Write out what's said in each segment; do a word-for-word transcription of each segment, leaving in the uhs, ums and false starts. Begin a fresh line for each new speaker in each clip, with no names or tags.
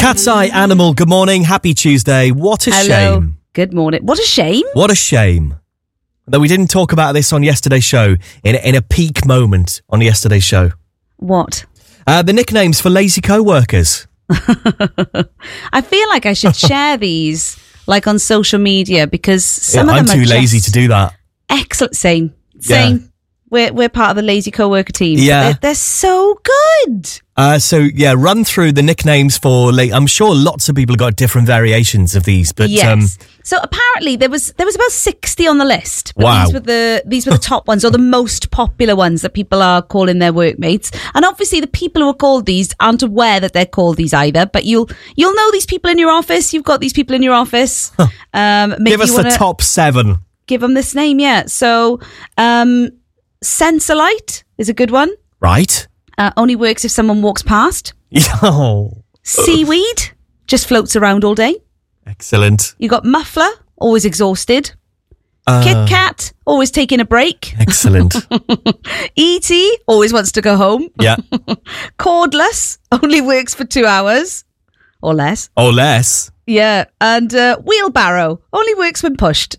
Cat's Eye Animal, good morning. Happy Tuesday. What a
Hello.
shame.
Good morning. What a shame.
What a shame that we didn't talk about this on yesterday's show in, in a peak moment on yesterday's show.
What?
Uh, the nicknames for lazy co-workers.
I feel like I should share these like on social media because some
Yeah,
of
I'm
them
too
are
lazy
just
to do that.
excellent. Same. Same.
Yeah.
We're, we're part of the lazy co-worker team.
Yeah.
They're, they're so good.
Uh, so, yeah, run through the nicknames for... La- I'm sure lots of people got different variations of these, but...
Yes.
Um,
so apparently there was there was about sixty on the list. But
Wow.
These were the these were the top ones or the most popular ones that people are calling their workmates. And obviously the people who are called these aren't aware that they're called these either. But you'll you'll know these people in your office. You've got these people in your office. Um, maybe
give us
you
the
wanna
top seven.
Give them this name, yeah. So um, Sensolite is a good one.
Right?
Uh, only works if someone walks past.
Oh,
Seaweed just floats around all day.
excellent.
You got Muffler, always exhausted.
Uh,
Kit Kat, always taking a break.
Excellent.
E T, always wants to go home.
Yeah.
Cordless, only works for two hours or less.
Or less.
Yeah. And uh, Wheelbarrow, only works when pushed.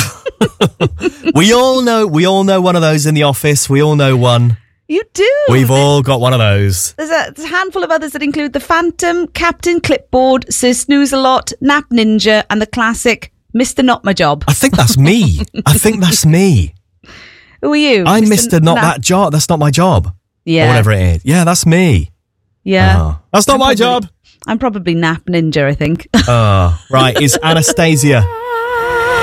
We all know, we all know one of those in the office. We all know one.
You do.
We've all got one of those.
There's a, there's a handful of others that include the Phantom, Captain Clipboard, Sir Snooze-a-Lot, Nap Ninja, and the classic Mister Not My Job.
I think that's me. I think that's me.
Who are you?
I'm Mister Not
Nap-
That Job. That's not my job.
Yeah.
Or whatever it is. Yeah, that's me.
Yeah.
Oh, that's not
I'm
my
probably-
job.
I'm probably Nap Ninja, I think.
Oh, right. It's Anastasia.